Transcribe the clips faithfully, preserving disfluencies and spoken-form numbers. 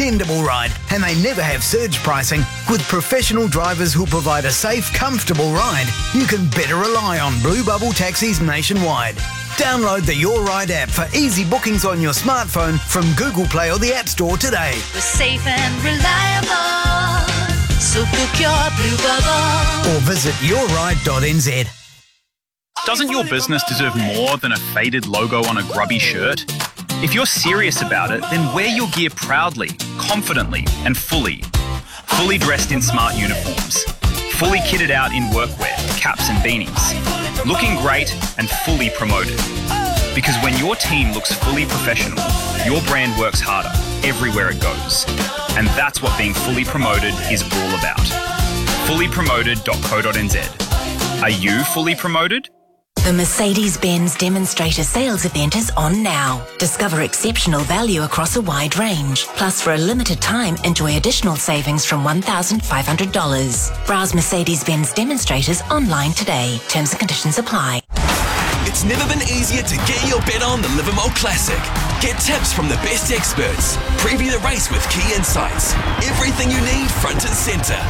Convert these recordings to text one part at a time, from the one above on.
dependable ride, and they never have surge pricing. With professional drivers who'll provide a safe, comfortable ride, you can better rely on Blue Bubble taxis nationwide. Download the Your Ride app for easy bookings on your smartphone from Google Play or the App Store today. We're safe and reliable, so book your Blue Bubble. Or visit your ride dot n z. Doesn't your business deserve more than a faded logo on a grubby shirt? If you're serious about it, then wear your gear proudly, confidently, and fully. Fully dressed in smart uniforms. Fully kitted out in workwear, caps and beanies. Looking great and fully promoted. Because when your team looks fully professional, your brand works harder everywhere it goes. And that's what being fully promoted is all about. fully promoted dot co dot n z. Are you fully promoted? The Mercedes-Benz Demonstrator Sales Event is on now. Discover exceptional value across a wide range. Plus, for a limited time, enjoy additional savings from one thousand five hundred dollars. Browse Mercedes-Benz Demonstrators online today. Terms and conditions apply. It's never been easier to get your bet on the Livermore Classic. Get tips from the best experts. Preview the race with key insights. Everything you need front and centre.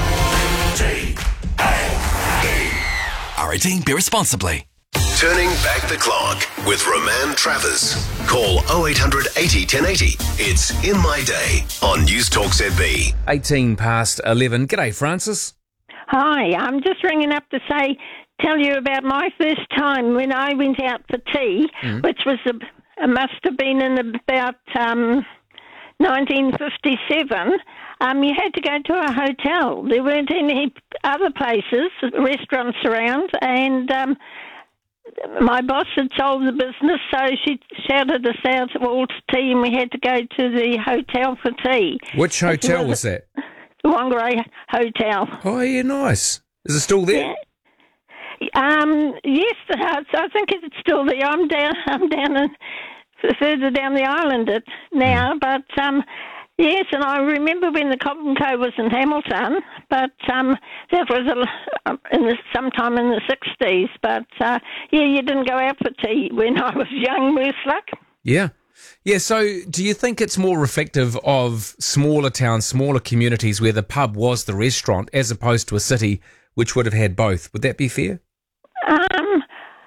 R eighteen, be responsibly. Turning back the clock with Roman Travers. Call oh eight hundred eighty ten eighty. It's In My Day on News Talk Z B. eighteen past eleven. G'day, Francis. Hi, I'm just ringing up to say, tell you about my first time when I went out for tea, mm. which was, a, it must have been in about um, nineteen fifty-seven. Um, you had to go to a hotel. There weren't any other places, restaurants around, and um, my boss had sold the business, so she shouted us out all to tea, and we had to go to the hotel for tea. Which hotel was that? The Whangarei Hotel. Oh, yeah, nice. Is it still there? Yeah. Um, yes, I think it's still there. I'm down. I'm down in, further down the island it, now, mm. but um, yes, and I remember when the Cobb and Co was in Hamilton, but um, that was a, in the, sometime in the sixties. But uh, yeah, you didn't go out for tea when I was young, worse luck. Yeah. Yeah, so do you think it's more reflective of smaller towns, smaller communities where the pub was the restaurant as opposed to a city which would have had both? Would that be fair? Um,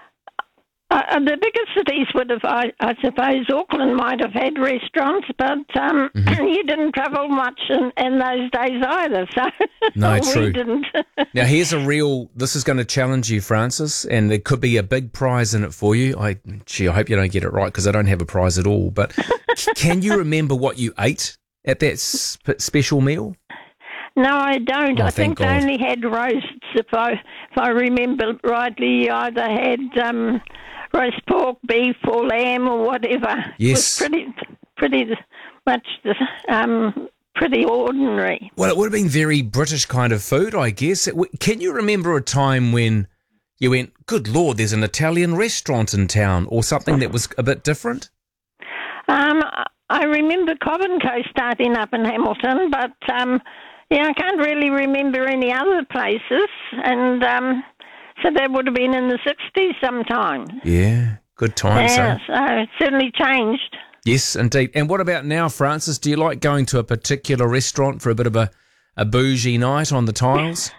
uh, the bigger cities would have, I, I suppose, Auckland might have had restaurants, but um, mm-hmm. you didn't travel much in, in those days either, so no, we true. didn't. Now, here's a real, this is going to challenge you, Francis, and there could be a big prize in it for you. I, gee, I hope you don't get it right because I don't have a prize at all, but can you remember what you ate at that sp- special meal? No, I don't. Oh, I think God. they only had roasts, if I, if I remember rightly. You either had um, roast pork, beef, or lamb, or whatever. Yes. It was pretty, pretty much, um, pretty ordinary. Well, it would have been very British kind of food, I guess. It w- can you remember a time when you went, good Lord, there's an Italian restaurant in town, or something that was a bit different? Um, I remember Cobb and Co starting up in Hamilton, but... Um, Yeah, I can't really remember any other places, and um, so that would have been in the sixties sometime. Yeah, good times. Yeah, eh? so it certainly changed. Yes, indeed. And what about now, Francis? Do you like going to a particular restaurant for a bit of a, a bougie night on the tiles?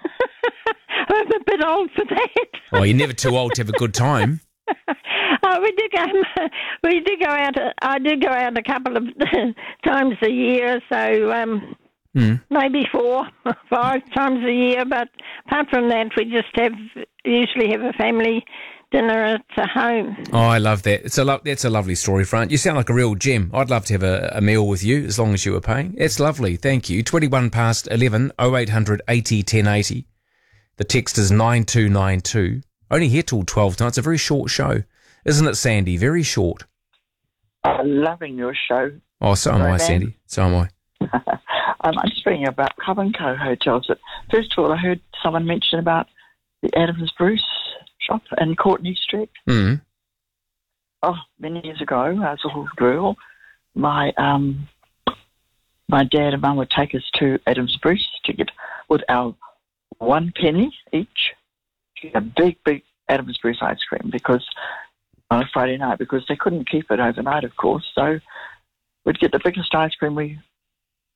I'm a bit old for that. Oh, you're never too old to have a good time. Oh, we do go. We do go out. I do go out a couple of times a year, so. Um, Mm. Maybe four, five times a year, but apart from that, we just have usually have a family dinner at home. Oh, I love that. It's a lo- that's a lovely story, Fran. You sound like a real gem. I'd love to have a, a meal with you as long as you were paying. It's lovely. Thank you. twenty-one past eleven, oh eight hundred eighty ten eighty. The text is nine two nine two. Only here till twelve tonight. It's a very short show. Isn't it, Sandy? Very short. I'm loving your show. Oh, so am Sorry, I, man. Sandy. So am I. um, I'm just reading about Cobb and Co hotels. But first of all, I heard someone mention about the Adams Bruce shop in Courtney Street. Mm. Oh, many years ago, I was a little girl. My um, my dad and mum would take us to Adams Bruce to get with our one penny each, a big, big Adams Bruce ice cream because on a Friday night because they couldn't keep it overnight, of course. So we'd get the biggest ice cream we